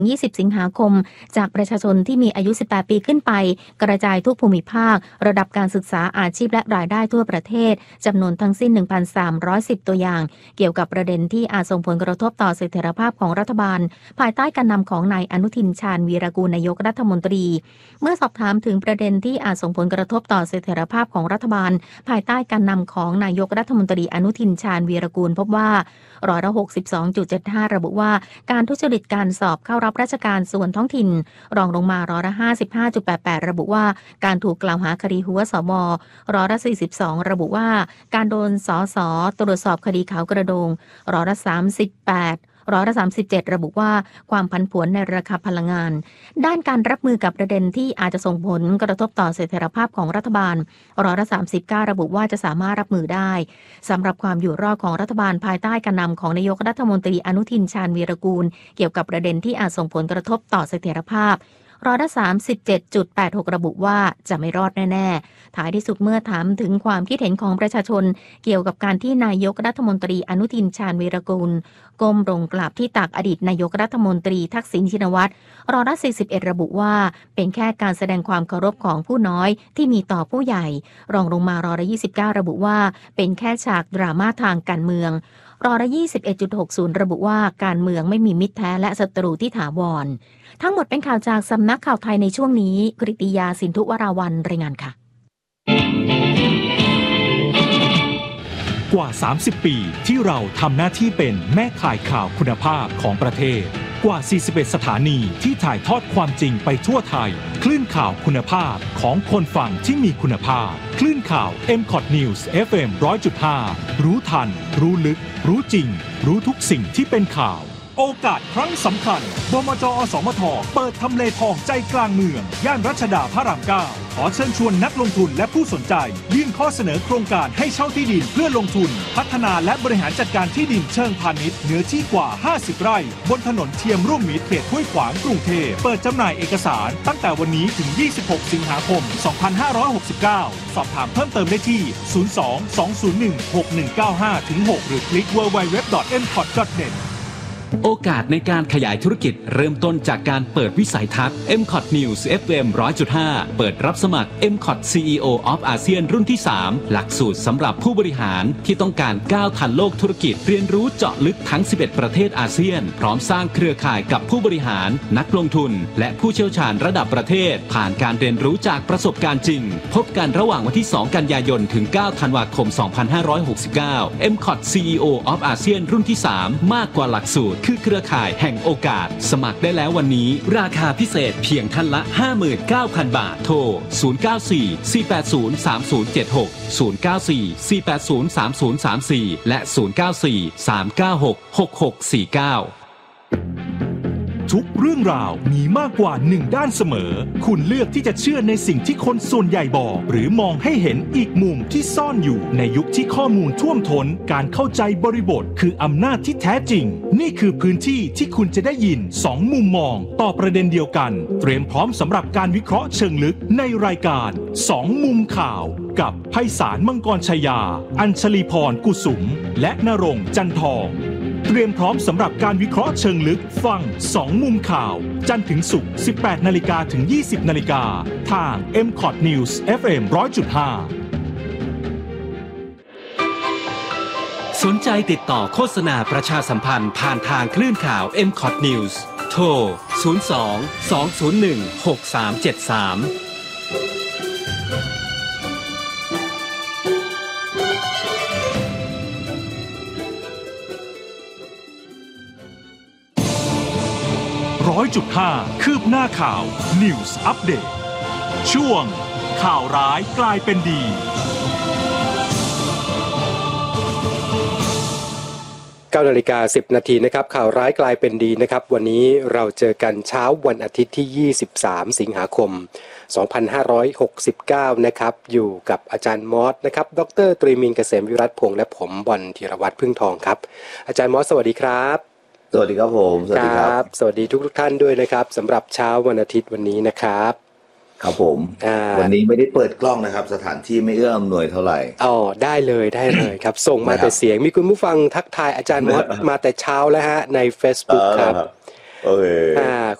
20 สิงหาคมจากประชาชนที่มีอายุ 18 ปีขึ้นไปกระจายทุกภูมิภาคระดับการศึกษาอาชีพและรายได้ทั่วประเทศจำนวนทั้งสิ้น 1,310 ตัวอย่างเกี่ยวกับประเด็นที่อาจส่งผลกระทบต่อเสถียรภาพของรัฐบาลภายใต้การนำของนายอนุทินชาญวีรกูลนายกรัฐมนตรีเมื่อสอบถามถึงประเด็นที่อาจส่งผลกระทบต่อเสถียรภาพของรัฐบาลภายใต้การนำของนายกรัฐมนตรีอนุทินชาญวีรกูลพบว่า62.75% ระบุว่าการทุจริตการสอบเข้ารับราชการส่วนท้องถิ่นรองลงมา55.88% ระบุว่าการถูกกล่าวหาคดีหัวสม42%ระบุว่าการโดนสสตรวจสอบคดีขาวกระโดง38%37 ระบุว่าความผันผวนในราคาพลังงานด้านการรับมือกับประเด็นที่อาจจะส่งผลกระทบต่อเสถียรภาพของรัฐบาล39%ระบุว่าจะสามารถรับมือได้สำหรับความอยู่รอดของรัฐบาลภายใต้การนำของนายกรัฐมนตรีอนุทินชาญวีรกูลเกี่ยวกับประเด็นที่อาจส่งผลกระทบต่อเสถียรภาพ37.86 ระบุว่าจะไม่รอดแน่ๆท้ายที่สุดเมื่อถามถึงความคิดเห็นของประชาชนเกี่ยวกับการที่นายกรัฐมนตรีอนุทินชาญวีรกูลก้มลงกราบที่ตักอดีตนายกรัฐมนตรีทักษิณชินวัตร41%ระบุว่าเป็นแค่การแสดงความเคารพของผู้น้อยที่มีต่อผู้ใหญ่รองลงมา29%ระบุว่าเป็นแค่ฉากดราม่าทางการเมือง21.60 ระบุว่าการเมืองไม่มีมิตรแท้และศัตรูที่ถาวรทั้งหมดเป็นข่าวจากสำนักข่าวไทยในช่วงนี้กฤติยาสินธุวราวัลย์รายงานค่ะกว่า30ปีที่เราทำหน้าที่เป็นแม่ข่ายข่าวคุณภาพของประเทศกว่า41สถานีที่ถ่ายทอดความจริงไปทั่วไทยคลื่นข่าวคุณภาพของคนฟังที่มีคุณภาพคลื่นข่าว MCOT News FM 100.5 รู้ทันรู้ลึกรู้จริงรู้ทุกสิ่งที่เป็นข่าวโอกาสครั้งสำคัญบมจ.อสมทเปิดทำเลทองใจกลางเมืองย่านรัชดาพระราม 9ขอเชิญชวนนักลงทุนและผู้สนใจยื่นข้อเสนอโครงการให้เช่าที่ดินเพื่อลงทุนพัฒนาและบริหารจัดการที่ดินเชิงพาณิชย์เนื้อที่กว่า50 ไร่บนถนนเทียมร่วมมิตรเขตห้วยขวางกรุงเทพเปิดจำหน่ายเอกสารตั้งแต่วันนี้ถึง26 สิงหาคม 2569 สอบถามเพิ่มเติมได้ที่ 02-201-6195-6 หรือคลิก www.mcot.net โอกาสในการขยายธุรกิจเริ่มต้นจากการเปิดวิสัยทัศน์ MCOT News FM 100.5 เปิดรับสมัคร MCOT CEO of ASEAN รุ่นที่ 3 หลักสูตรสำหรับผู้บริหารที่ต้องการก้าวทันโลกธุรกิจเรียนรู้เจาะลึกทั้ง 11 ประเทศอาเซียนพร้อมสร้างเครือข่ายกับผู้บริหารนักลงทุนและผู้เชี่ยวชาญระดับประเทศผ่านการเรียนรู้จากประสบการณ์จริงพบกันระหว่างวันที่ 2 กันยายนถึง 9 ธันวาคม 2569 MCOT CEO of ASEAN รุ่นที่ 3 มากกว่าหลักสูตรคือเครือข่ายแห่งโอกาสสมัครได้แล้ววันนี้ราคาพิเศษเพียงท่านละ 59,000 บาทโทร 094-480-3076 094-480-3034 และ 094-396-6649 ทุกเรื่องราวมีมากกว่า1ด้านเสมอคุณเลือกที่จะเชื่อในสิ่งที่คนส่วนใหญ่บอกหรือมองให้เห็นอีกมุมที่ซ่อนอยู่ในยุคที่ข้อมูลท่วมท้นการเข้าใจบริบทคืออำนาจที่แท้จริงนี่คือพื้นที่ที่คุณจะได้ยิน2มุมมองต่อประเด็นเดียวกันเตรียมพร้อมสำหรับการวิเคราะห์เชิงลึกในรายการ2มุมข่าวกับไพศาลมังกรชัยยาอัญชลีพรกุสุมและณรงค์จันทองเตรียมพร้อมสำหรับการวิเคราะห์เชิงลึกฟัง2มุมข่าวจันทร์ถึงศุกร์ 18 นาฬิกาถึง 20 นาฬิกาทาง MCOT News FM 100.5 สนใจติดต่อโฆษณาประชาสัมพันธ์ผ่านทางคลื่นข่าว MCOT News โทร 02-201-6373 100.5 คืบหน้าข่าว News Update ช่วงข่าวร้ายกลายเป็นดี 9:10 น.นะครับข่าวร้ายกลายเป็นดีนะครับวันนี้เราเจอกันเช้าวันอาทิตย์ที่23สิงหาคม2569นะครับอยู่กับอาจารย์มอสนะครับดร.ตรีมินทร์เกษมวิรัตพงษ์และผมบอลธีรวัฒน์พึ่งทองครับอาจารย์มอสสวัสดีครับสวัสดีครับผมสวัสดีครับสวัสดีทุกท่านด้วยนะครับสำหรับเช้าวันอาทิตย์วันนี้นะครับครับผมวันนี้ไม่ได้เปิดกล้องนะครับสถานที่ไม่เอื้ออำนวยเท่าไหร่ได้เลยครับส่งมาแต่เสียงมีคุณผู้ฟังทักทายอาจารย์มอสมาแต่เช้าแล้วฮะใน Facebook ครับโอเค